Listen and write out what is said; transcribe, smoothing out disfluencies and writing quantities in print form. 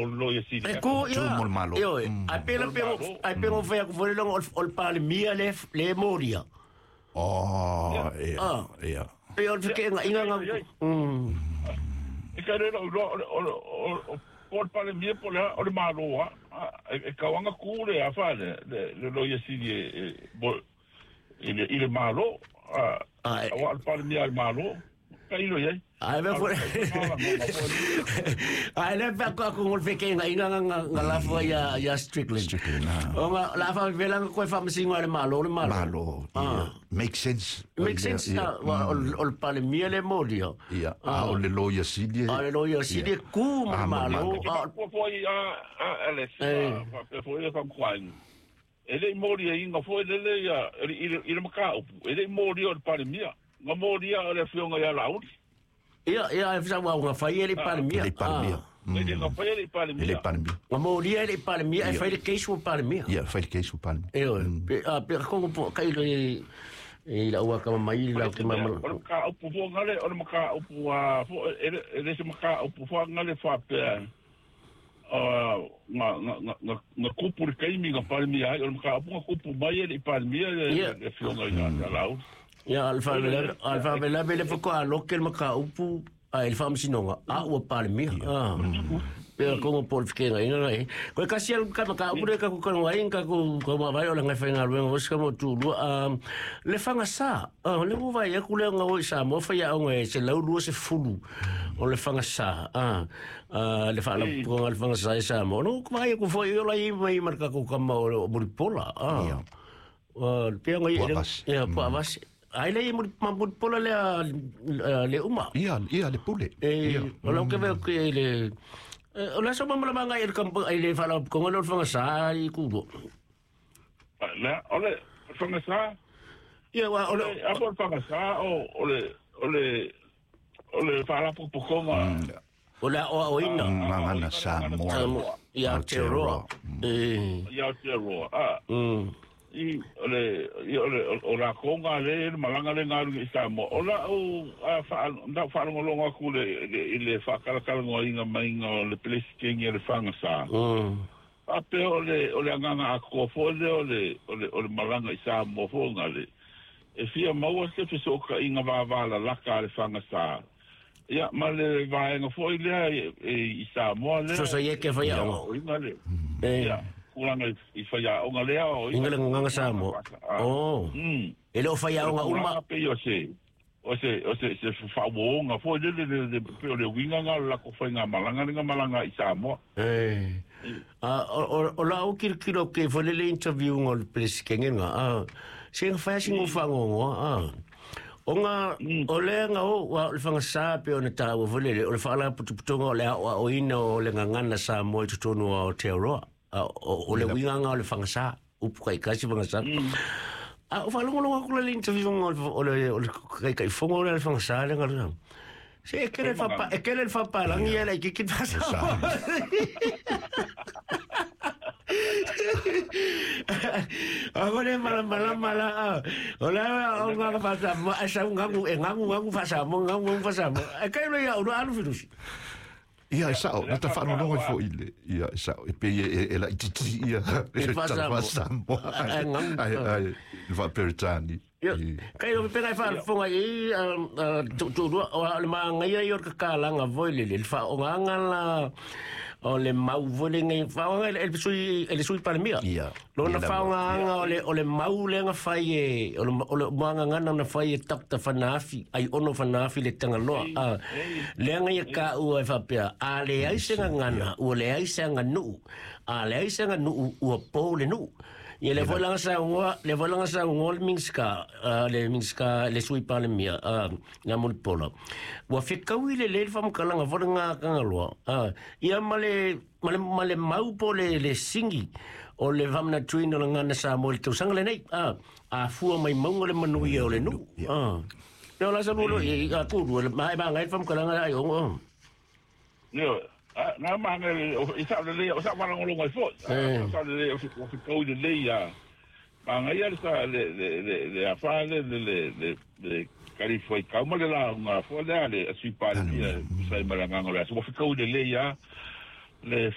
lo ia si e ko Tu mo malo. yo ai pelo foi ko foi long ol pale mia le moria Oh, ia. e ol fique inga e kare o por pale mia por o malo e kawanga kule a fa le lo ia si ile malo o pale mia malo kai lo ia ai me foi ai le pa ko ngol fique inga la foi ya Strickland o la fa vela ko fa msingo le malo Make sense. ol pale mia le moria Ia, o le loia sidi. le loia sidi ku malo foi Alex foi fa kwai ele moria inga foi ele ya ile makau ele moria o pale mia nga moria o le fionga ya laudi ia fa wa fa ele pale mia ele nga foi ele pale mia nga moria ele pale mia fa ele queixo pale mia Ia, fa il queixo pale mia. pe ko kai le la ua kama mai la ke mama o ka upu fo ngale o maka upu ele se maka upu fo ngale fa pe na kupu kai mi nga pale mia o maka upu kupu mai ele pale mia le fionga ya lau ya alfa bela bele fo ko alo ke maka upu il fa msinonga ua pale mia pero como por fiquei ainda aí ko kasi al ka pure ka ko ngai ka ko ma vai ola ngai fainga luenga os como tu le fanga sa le mo vai e kule nga o sa mo fa ya ngai se lau lu se fulu o le fanga sa le fa la ko al fanga sa mo no vai ko foi ola i mai marka ko kama o muripola pe ngai ya po avas ai le muripola le uma Ia, le pule. Ola ke ve ke le ola sa mama manga el campo ai le fala con el fanga sa i kudo la ole fanga sa ia wa ole apol fanga sa ole fala po koma ola o ina Mangana sa mo. ia tero i ole konga le malanga le ngaru sa mo ola o fa ngolonga kule ile fa kala ngoinga mainga le plesking le fanga sa ape ole nganga ko fo ole malanga sa mo fo ngale e fia mo se fiso ka inga va la ka le fanga sa ya male vai nga fo ile sa mo le so ye ke fa ya ya ulanga I faya o ngalea o ingala nganga samo ele o faya o uma pe yo se fa wo nga fo de pe le winga nga la ko fa nga malanga I samo o la o kirkiro ke fo le interview ngol pres kenga sing fa sing fa ngo o nga o le nga o le fanga sa pe o na ta o le fa la putonga le o ina o le nganga sa mo I tonu o teoro o le winga nga o le fangasa upu kai kasi fangasa o falongo ko le interview o le kai fongo le fangasa le nga se que le fa pa la ngia le que pasa agora mala ola o nga fa sa nga fa sa kai no ya o anu virus Ia sao, na ta whanau nongai fo ile. Ia sao, e pe e la ititi ia. E whasamo. Ai, wha peritani. Kai o pe kai whanau i tūrua, o le maanga ia I o kakalanga voile, le whaonga la o le mau voile ngai whaonga ele sui paramia. Ia. Lona whaonga o le mau le nga whai o le maanga ngana na whai e takta whanafi, ai ono whanafi le tangaloa. Le anga ia ka ua e whapea, a le aisenga ngana, ua le aisenga nuu, a le aisenga nuu ua pō le nuu. Ia le volanga sa ngol le sui pale mia nga monipola. Wa fekau le whamkalanga volanga kangaloa. Ia male mau po le singi o le vamna tuina ngana sa mo le tausanga le nei. A fua mai maunga le manui o le nu. Ia la sa nulo I a tūru mai banga le whamkalanga ai ongo. Ia na manga o sa le o sa wala ngolo ngai fo sa le o ko le ya manga ia le afa le kali foi calma le la nga fo le sui pa le sai malanga ngolo so ko le ya le